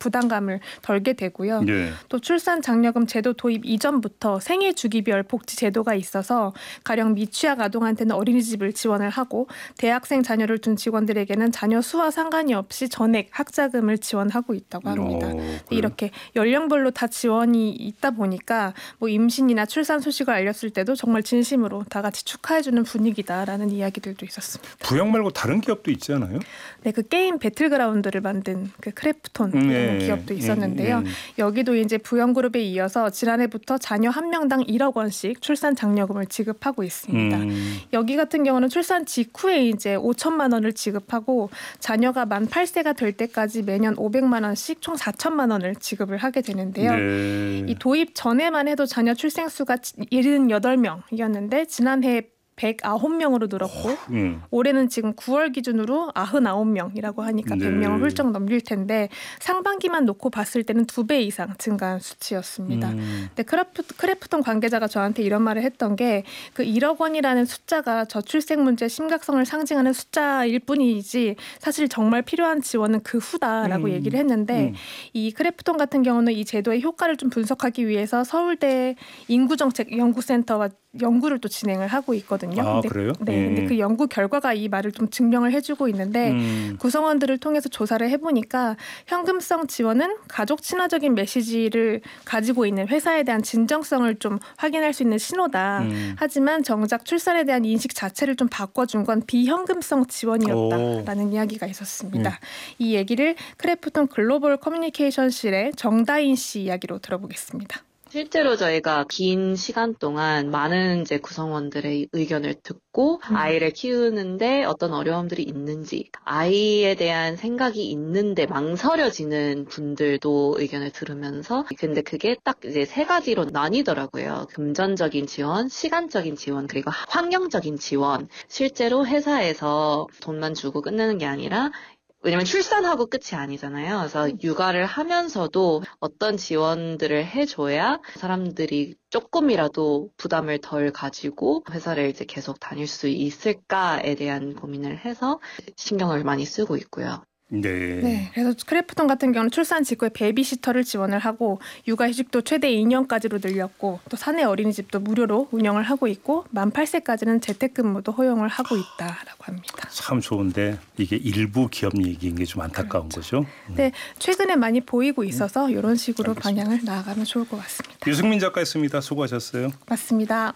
부담감을 덜게 되고요. 네. 또 출산 장려금 제도 도입 이전부터 생애 주기별 복지 제도가 있어서 가령 미취학 아동한테는 어린이집을 지원을 하고 대학생 자녀를 둔 직원들에게는 자녀 수와 상관이 없이 전액 학자금을 지원하고 있다고 합니다. 이렇게 연령별로 다 지원이 있다 보니까 뭐 임신이나 출산 소식을 알렸을 때도 정말 진심으로 다 같이 축하해주는 분위기다라는 이야기들도 있었습니다. 부영 말고 다른 기업도 있지 않아요? 네, 그 게임 배틀그라운드를 만든 그 크래프톤이라는 기업도 있었는데요. 여기도 이제 부영그룹에 이어서 지난해부터 자녀 한 명당 1억 원씩 출산 장려금을 지급하고 있습니다. 여기 같은 경우는 출산 직후에 이제 5천만 원을 지급하고 자녀가 만 8세가 될 때까지 매년 500만 원씩 총 4천만 원을 지급을 하게 되는데요. 네. 이 도입 전에만 해도 자녀 출생 수가 78명이었는데 지난해 109명으로 늘었고 올해는 지금 9월 기준으로 99명이라고 하니까 100명을 훌쩍 넘길 텐데 상반기만 놓고 봤을 때는 2배 이상 증가한 수치였습니다. 근데 크래프톤 관계자가 저한테 이런 말을 했던 게 그 1억 원이라는 숫자가 저출생 문제의 심각성을 상징하는 숫자일 뿐이지 사실 정말 필요한 지원은 그 후다라고 얘기를 했는데 이 크래프톤 같은 경우는 이 제도의 효과를 좀 분석하기 위해서 서울대 인구정책연구센터와 연구를 또 진행을 하고 있거든요. 아, 그래요? 네. 근데 그 연구 결과가 이 말을 좀 증명을 해주고 있는데 구성원들을 통해서 조사를 해보니까 현금성 지원은 가족 친화적인 메시지를 가지고 있는 회사에 대한 진정성을 좀 확인할 수 있는 신호다. 하지만 정작 출산에 대한 인식 자체를 좀 바꿔준 건 비현금성 지원이었다라는 이야기가 있었습니다. 이 얘기를 크래프톤 글로벌 커뮤니케이션실의 정다인 씨 이야기로 들어보겠습니다. 실제로 저희가 긴 시간 동안 많은 이제 구성원들의 의견을 듣고 아이를 키우는데 어떤 어려움들이 있는지, 아이에 대한 생각이 있는데 망설여지는 분들도 의견을 들으면서 근데 그게 딱 이제 3가지로 나뉘더라고요. 금전적인 지원, 시간적인 지원, 그리고 환경적인 지원. 실제로 회사에서 돈만 주고 끝내는 게 아니라 왜냐면 출산하고 끝이 아니잖아요. 그래서 육아를 하면서도 어떤 지원들을 해줘야 사람들이 조금이라도 부담을 덜 가지고 회사를 이제 계속 다닐 수 있을까에 대한 고민을 해서 신경을 많이 쓰고 있고요. 네. 그래서 크래프톤 같은 경우는 출산 직후에 베이비시터를 지원을 하고 육아휴직도 최대 2년까지로 늘렸고 또 사내 어린이집도 무료로 운영을 하고 있고 만 8세까지는 재택근무도 허용을 하고 있다라고 합니다. 참 좋은데 이게 일부 기업 얘기인 게 좀 안타까운 거죠. 네, 최근에 많이 보이고 있어서 이런 식으로 방향을 나아가면 좋을 것 같습니다. 유승민 작가였습니다. 수고하셨어요. 맞습니다.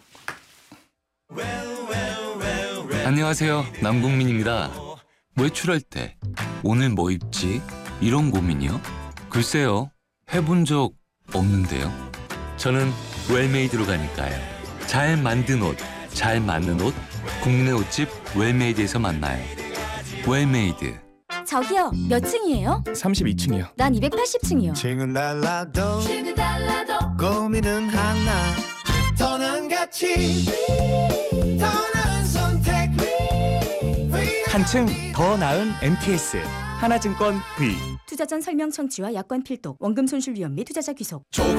안녕하세요. 남궁민입니다. 외출할 때 오늘 뭐 입지? 이런 고민이요? 글쎄요. 해본 적 없는데요. 저는 웰메이드로 가니까요. 잘 만든 옷, 잘 맞는 옷, 국내 옷집 웰메이드에서 만나요. 웰메이드. 저기요, 몇 층이에요? 32층이요. 난 280층이요. 층은 달라도 고민은 하나. 더는 가치, 더 나은 선택. 한층 더 나은 MTS 하나증권 V. 투자 전 설명 청취와 약관 필독, 원금 손실 위험 및 투자자 귀속.